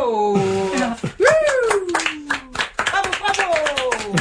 Bravo! Ja. Bravo!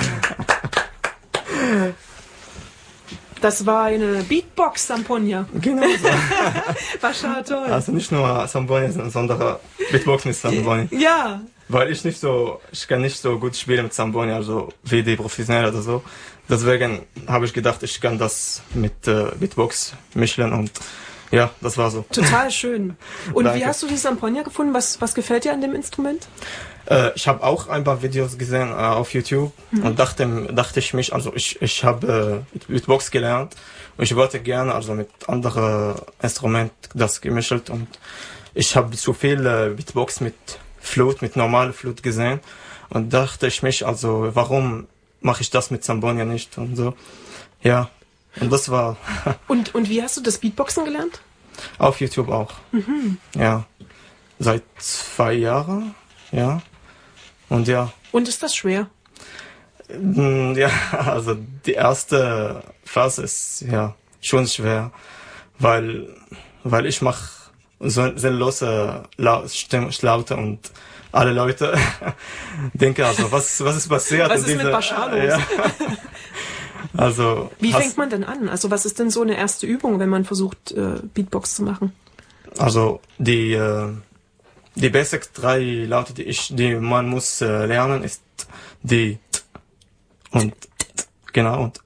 Das war eine Beatbox-Samponia. Genau so. War schon toll. Also nicht nur Samponia, sondern Beatbox mit Samponia. Ja. Weil ich kann nicht so gut spielen mit Samponia, also wie die Professionellen oder so. Deswegen habe ich gedacht, ich kann das mit Beatbox mischen und ja, das war so. Total schön. Und Danke. wie hast du die Samponia gefunden? Was gefällt dir an dem Instrument? Ich habe auch ein paar Videos gesehen auf YouTube und dachte ich mich, also ich habe Beatbox gelernt und ich wollte gerne also mit anderen Instrumenten das gemischt und ich habe zu viel Beatbox mit normaler Flute gesehen und dachte ich mich, also warum mache ich das mit Samponia nicht und so. Ja, und das war... Und wie hast du das Beatboxen gelernt? Auf YouTube auch. Ja, seit 2 Jahren, ja. Und ja. Und ist das schwer? Ja, also die erste Phase ist ja schon schwer, weil ich mache so sinnlose Laute und alle Leute denken also, was ist passiert? Was ist mit Bashar los? Ja. Also, wie fängt man denn an? Also was ist denn so eine erste Übung, wenn man versucht, Beatbox zu machen? Also die Basic 3 Laute, die man muss lernen, ist die und genau und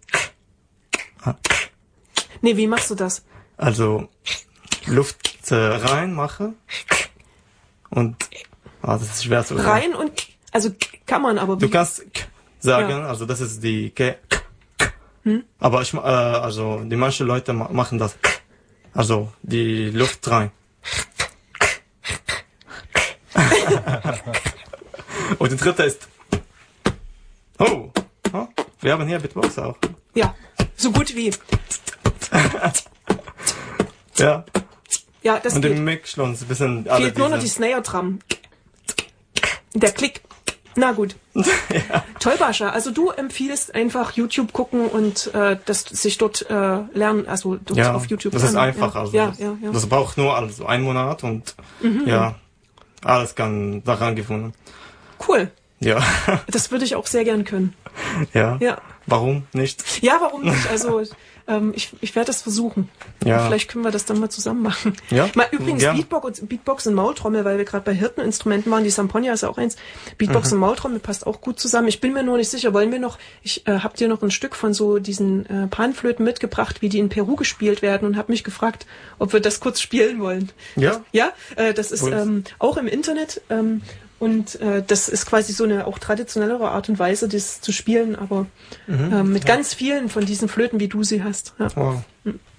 Nee, wie machst du das? also Luft rein mache und das ist schwer zu sagen. Rein und also kann man aber wie? Du kannst sagen, Ja. also das ist die aber also die manche Leute machen das, also die Luft rein. Und die dritte ist wir haben hier Beatbox auch. Ja, so gut wie. Ja. Ja, das Und geht. im Mix schon ein bisschen alle Fehlt nur noch die Snare Drum. Der Klick. Na gut. ja. Toll, Bascha. Also du empfiehlst einfach YouTube gucken und das sich dort lernen, also dort Ja, auf YouTube das ist lernen. einfach. Ja. Also Ja, ja. das braucht nur also 1 Monat und ja, alles kann daran gefunden. Cool. Ja. Das würde ich auch sehr gern können. Ja. Ja. Warum nicht? Ja, warum nicht? Also ich werde das versuchen. Ja. Vielleicht können wir das dann mal zusammen machen. Ja, Mal übrigens gerne. Beatbox und Maultrommel, weil wir gerade bei Hirteninstrumenten waren. Die Samponia ist auch eins. Beatbox und Maultrommel passt auch gut zusammen. Ich bin mir nur nicht sicher. Wollen wir noch? Ich habe dir noch ein Stück von so diesen Panflöten mitgebracht, wie die in Peru gespielt werden und habe mich gefragt, ob wir das kurz spielen wollen. Ja. Ja, das ist auch im Internet. Und das ist quasi so eine auch traditionellere Art und Weise, das zu spielen, aber mit ganz vielen von diesen Flöten, wie du sie hast. Ja. Wow.